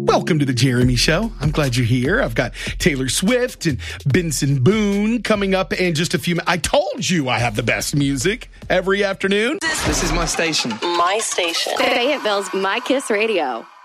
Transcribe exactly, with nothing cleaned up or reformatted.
Welcome to the Jeremy Show. I'm glad you're here. I've got Taylor Swift and Benson Boone coming up in just a few minutes. I told you I have the best music every afternoon. This is my station. My station. Fayetteville's My Kiss Radio.